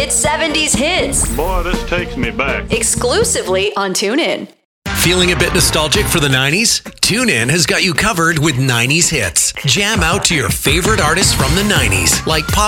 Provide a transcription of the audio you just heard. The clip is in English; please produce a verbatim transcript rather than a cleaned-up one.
ultimate seventies hits. Boy, this takes me back. Exclusively on TuneIn. Feeling a bit nostalgic for the nineties? TuneIn has got you covered with nineties hits. Jam out to your favorite artists from the nineties, like Pop